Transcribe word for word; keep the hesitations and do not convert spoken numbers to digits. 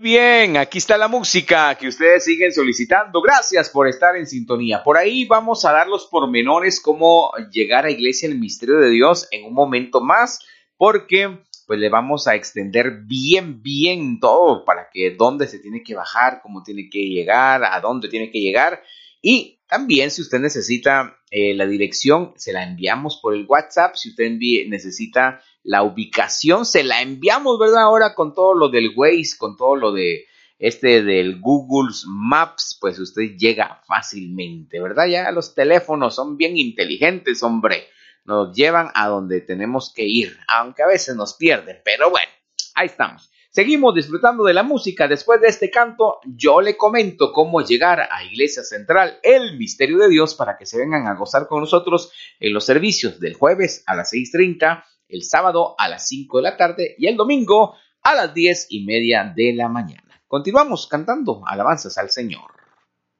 Bien, aquí está la música que ustedes siguen solicitando. Gracias por estar en sintonía. Por ahí vamos a dar los pormenores cómo llegar a Iglesia el Misterio de Dios en un momento más, porque pues le vamos a extender bien, bien todo para que dónde se tiene que bajar, cómo tiene que llegar, a dónde tiene que llegar. Y también si usted necesita eh, la dirección, se la enviamos por el WhatsApp. Si usted envíe, necesita la ubicación, se la enviamos, ¿verdad? Ahora con todo lo del Waze, con todo lo de este del Google Maps, pues usted llega fácilmente, ¿verdad? Ya los teléfonos son bien inteligentes, hombre. Nos llevan a donde tenemos que ir, aunque a veces nos pierden, pero bueno, ahí estamos. Seguimos disfrutando de la música. Después de este canto, yo le comento cómo llegar a Iglesia Central, el Misterio de Dios, para que se vengan a gozar con nosotros en los servicios del jueves a las seis treinta, el sábado a las cinco de la tarde y el domingo a las diez y media de la mañana. Continuamos cantando alabanzas al Señor.